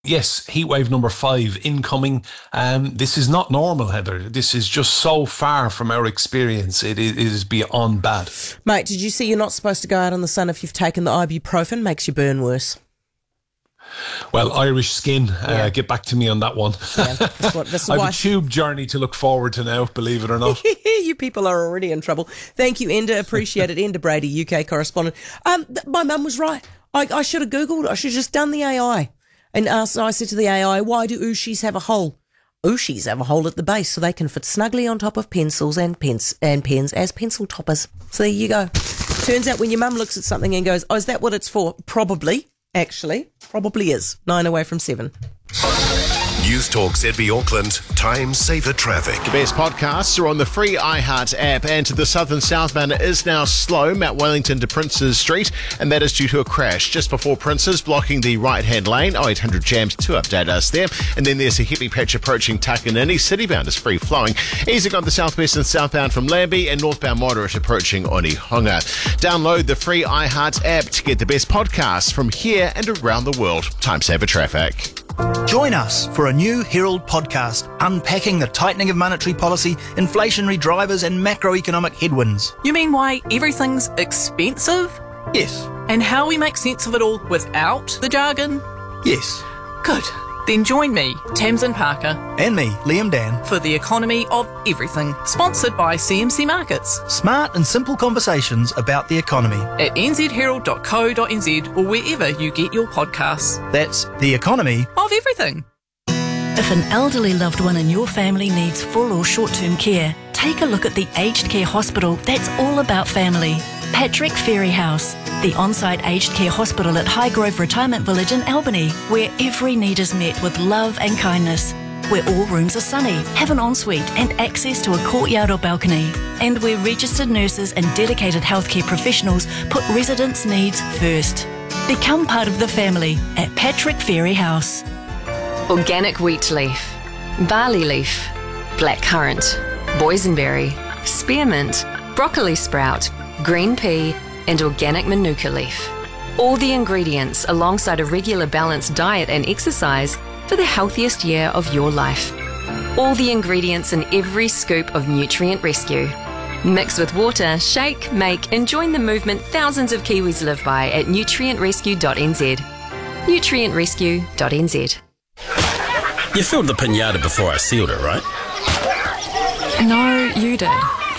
Yes, heatwave number 5 incoming. This is not normal, Heather. This is just so far from our experience. It is beyond bad. Mate, did you see you're not supposed to go out in the sun if you've taken the ibuprofen? Makes you burn worse. Well, Irish skin, get back to me on that one. Yeah, I have a tube journey to look forward to now, believe it or not. You people are already in trouble. Thank you, Enda. Appreciate it. Enda Brady, UK correspondent. My mum was right. I should have Googled. I should have just done the AI. And I said to the AI, why do Ooshis have a hole? Ooshis have a hole at the base so they can fit snugly on top of pencils and pens as pencil toppers. So there you go. Turns out when your mum looks at something and goes, oh, is that what it's for? Probably. Actually, probably is. 9 away from 7. News Talk ZB Auckland, time saver traffic. The best podcasts are on the free iHeart app, and the southern southbound is now slow, Mount Wellington to Princes Street, and that is due to a crash just before Princes, blocking the right-hand lane. 0800 jams to update us there. And then there's a heavy patch approaching Takanini. Citybound is free flowing. Easing on the southwest and southbound from Lambie, and northbound moderate approaching Onehunga. Download the free iHeart app to get the best podcasts from here and around the world. Time saver traffic. Join us for a new Herald podcast unpacking the tightening of monetary policy, inflationary drivers and macroeconomic headwinds. You mean why everything's expensive? Yes. And how we make sense of it all without the jargon? Yes. Good. Then join me, Tamsin Parker. And me, Liam Dan. For the economy of everything. Sponsored by CMC Markets. Smart and simple conversations about the economy. At nzherald.co.nz or wherever you get your podcasts. That's the economy of everything. If an elderly loved one in your family needs full or short-term care, take a look at the aged care hospital that's all about family. Patrick Ferry House, the on-site aged care hospital at Highgrove Retirement Village in Albany, where every need is met with love and kindness, where all rooms are sunny, have an ensuite and access to a courtyard or balcony, and where registered nurses and dedicated healthcare professionals put residents' needs first. Become part of the family at Patrick Ferry House. Organic wheat leaf, barley leaf, blackcurrant, boysenberry, spearmint, broccoli sprout, green pea, and organic manuka leaf. All the ingredients alongside a regular balanced diet and exercise for the healthiest year of your life. All the ingredients in every scoop of Nutrient Rescue. Mix with water, shake, make, and join the movement thousands of Kiwis live by at nutrientrescue.nz. nutrientrescue.nz. You filled the pinata before I sealed it, right? No, you did.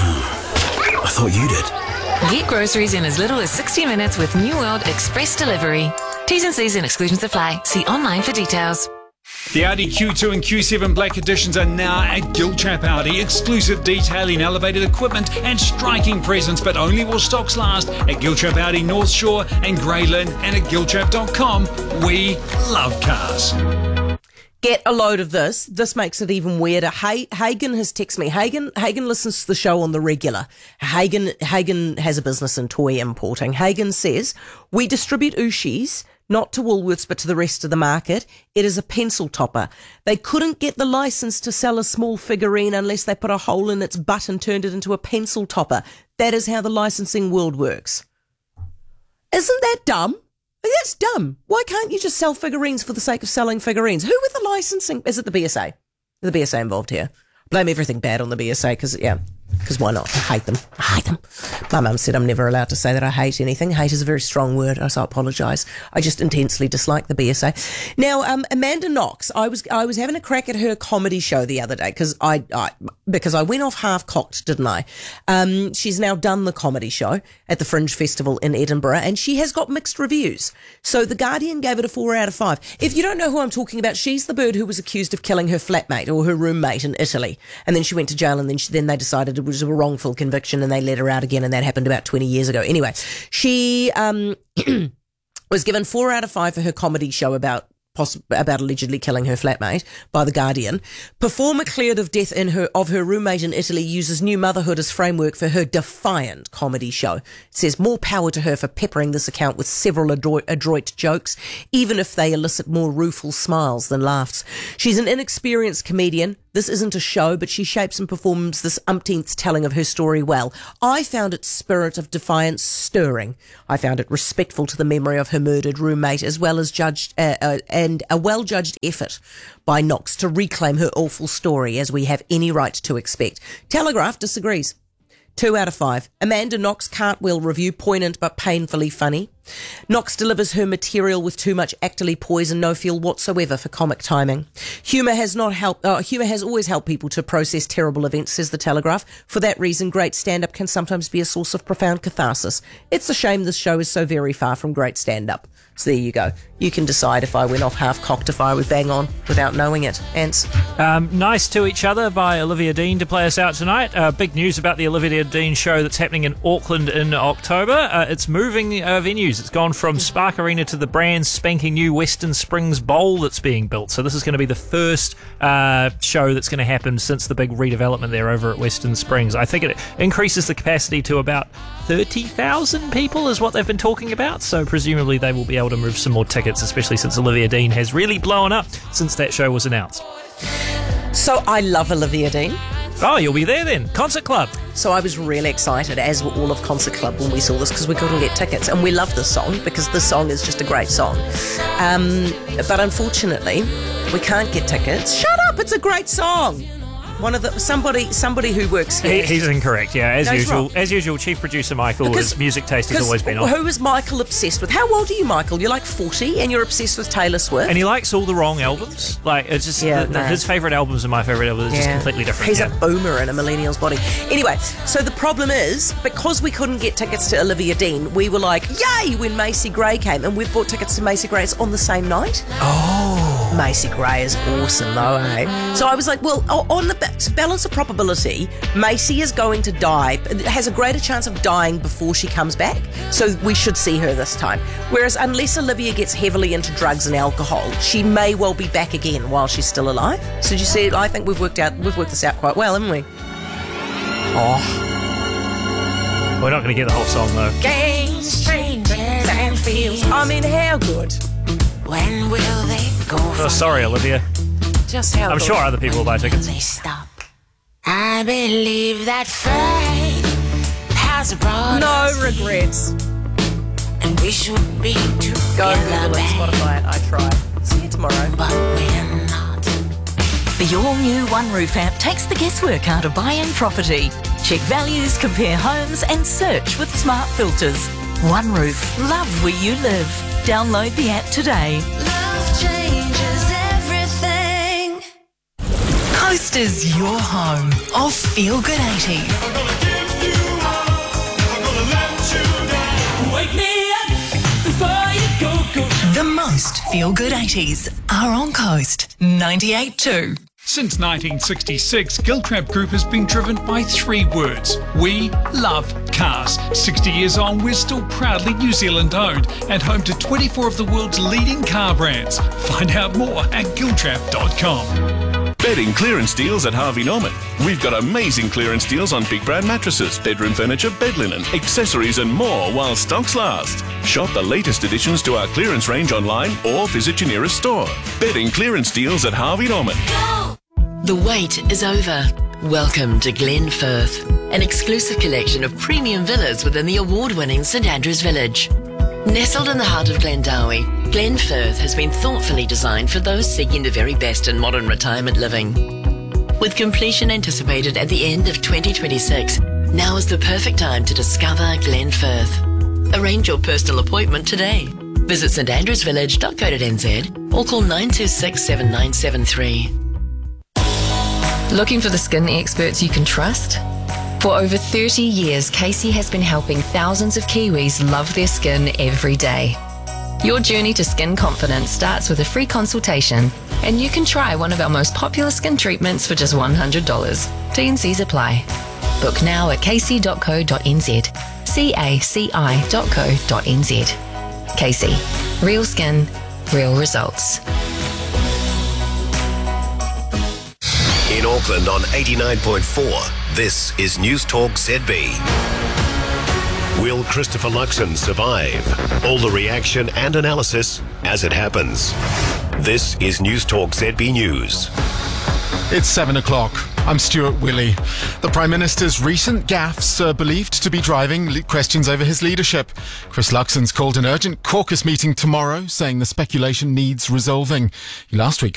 I thought you did. Get groceries in as little as 60 minutes with New World Express Delivery. T's and C's and exclusions apply. See online for details. The Audi Q2 and Q7 Black Editions are now at Giltrap Audi. Exclusive detailing, elevated equipment and striking presence, but only while stocks last at Giltrap Audi North Shore and Greylin, and at giltrap.com. We love cars. Get a load of this. This makes it even weirder. Hagen has texted me. Hagen listens to the show on the regular. Hagen has a business in toy importing. Hagen says, we distribute Ooshis, not to Woolworths, but to the rest of the market. It is a pencil topper. They couldn't get the license to sell a small figurine unless they put a hole in its butt and turned it into a pencil topper. That is how the licensing world works. Isn't that dumb? That's dumb. Why can't you just sell figurines for the sake of selling figurines? Who with the licensing? Is it the BSA? The BSA involved here? Blame everything bad on the BSA because why not? I hate them. My mum said I'm never allowed to say that I hate anything. Hate is a very strong word, so I apologise. I just intensely dislike the BSA. Now, Amanda Knox, I was having a crack at her comedy show the other day because I went off half-cocked, didn't I? She's now done the comedy show at the Fringe Festival in Edinburgh, and she has got mixed reviews. So The Guardian gave it a 4 out of 5. If you don't know who I'm talking about, she's the bird who was accused of killing her flatmate or her roommate in Italy, and then she went to jail, and then they decided it was a wrongful conviction, and they let her out again, and that happened about 20 years ago. Anyway, she was given 4 out of 5 for her comedy show about allegedly killing her flatmate by The Guardian. Performer cleared of death of her roommate in Italy uses new motherhood as framework for her defiant comedy show. It says more power to her for peppering this account with several adroit jokes, even if they elicit more rueful smiles than laughs. She's an inexperienced comedian This isn't a show, but she shapes and performs this umpteenth telling of her story well. I found its spirit of defiance stirring. I found it respectful to the memory of her murdered roommate, as well as and a well-judged effort by Knox to reclaim her awful story, as we have any right to expect. Telegraph disagrees. 2 out of 5. Amanda Knox Cartwheel review, poignant but painfully funny. Knox delivers her material with too much actorly poise and no feel whatsoever for comic timing. Humour has always helped people to process terrible events, says the Telegraph. For that reason, great stand-up can sometimes be a source of profound catharsis. It's a shame this show is so very far from great stand-up. So there you go. You can decide if I went off half-cocked, if I was bang on without knowing it. Ants. Nice to Each Other by Olivia Dean to play us out tonight. Big news about the Olivia Dean show that's happening in Auckland in October. It's moving venues. It's gone from Spark Arena to the brand spanking new Western Springs Bowl that's being built. So this is going to be the first show that's going to happen since the big redevelopment there over at Western Springs. I think it increases the capacity to about 30,000 people is what they've been talking about. So presumably they will be able to move some more tickets, especially since Olivia Dean has really blown up since that show was announced. So I love Olivia Dean. Oh, you'll be there then. Concert Club. So I was really excited, as were all of Concert Club, when we saw this, because we couldn't get tickets. And we love this song, because this song is just a great song. But unfortunately, we can't get tickets. Shut up! It's a great song. Somebody who works here. He's incorrect, yeah, as usual. As usual, Chief Producer Michael, his music taste has always been on. Who is Michael obsessed with? How old are you, Michael? You're like 40 and you're obsessed with Taylor Swift? And he likes all the wrong albums. Like, it's just, his favourite albums and my favourite albums are just completely different. He's a boomer in a millennial's body. Anyway, so the problem is, because we couldn't get tickets to Olivia Dean, we were like, yay, when Macy Gray came. And we've bought tickets to Macy Gray. It's on the same night. Oh. Macy Gray is awesome, though, eh? So I was like, well, on the balance of probability, Macy is going to die, has a greater chance of dying before she comes back, so we should see her this time. Whereas unless Olivia gets heavily into drugs and alcohol, she may well be back again while she's still alive. So you see, I think we've worked this out quite well, haven't we? Oh. We're not going to get the whole song, though. Gain strangers and feels. I mean, how good? When will they go? Oh, sorry, Olivia. Just how I'm good. sure other people will buy tickets. They stop. I believe that fate has brought No us regrets. and we should be together. Go Google it, Spotify it. I tried. See you tomorrow. But we're not. The all-new One Roof app takes the guesswork out of buying property. Check values, compare homes and search with smart filters. One Roof. Love where you live. Download the app today. Love changes everything. Coast is your home of Feel Good 80s. Wake me up before you go. The most Feel Good 80s are on Coast 98.2. Since 1966, Giltrap Group has been driven by 3 words. We love cars. 60 years on, we're still proudly New Zealand owned and home to 24 of the world's leading car brands. Find out more at giltrap.com. Bedding clearance deals at Harvey Norman. We've got amazing clearance deals on big brand mattresses, bedroom furniture, bed linen, accessories and more while stocks last. Shop the latest additions to our clearance range online or visit your nearest store. Bedding clearance deals at Harvey Norman. The wait is over. Welcome to Glen Firth, an exclusive collection of premium villas within the award-winning St Andrews Village. Nestled in the heart of Glendowie, Glen Firth has been thoughtfully designed for those seeking the very best in modern retirement living. With completion anticipated at the end of 2026, now is the perfect time to discover Glen Firth. Arrange your personal appointment today. Visit standrewsvillage.co.nz or call 926 7973. Looking for the skin experts you can trust? For over 30 years, Casey has been helping thousands of Kiwis love their skin every day. Your journey to skin confidence starts with a free consultation, and you can try one of our most popular skin treatments for just $100. T&Cs apply. Book now at casey.co.nz. caci.co.nz. Casey. Real skin, real results. In Auckland on 89.4, this is News Talk ZB. Will Christopher Luxon survive? All the reaction and analysis as it happens. This is News Talk ZB News. It's 7 o'clock. I'm Stuart Willey. The Prime Minister's recent gaffes are believed to be driving questions over his leadership. Chris Luxon's called an urgent caucus meeting tomorrow, saying the speculation needs resolving. He last week